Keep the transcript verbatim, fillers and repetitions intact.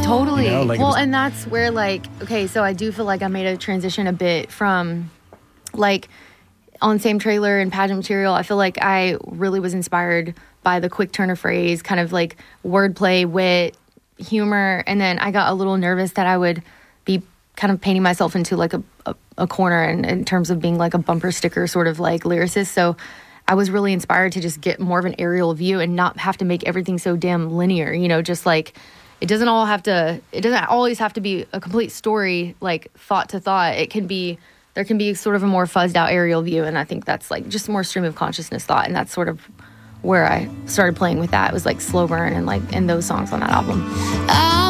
Totally. You know, like well, was, and that's where, like, okay, so I do feel like I made a transition a bit from, like, on Same Trailer and Pageant Material. I feel like I really was inspired by the quick turn of phrase, kind of like wordplay, wit, humor. And then I got a little nervous that I would be kind of painting myself into like a, a, a corner in, in terms of being like a bumper sticker sort of like lyricist. So I was really inspired to just get more of an aerial view and not have to make everything so damn linear, you know, just like it doesn't all have to, it doesn't always have to be a complete story, like thought to thought. It can be, there can be sort of a more fuzzed out aerial view. And I think that's like just more stream of consciousness thought. And that's sort of where I started playing with that. It was like Slow Burn and like, and those songs on that album.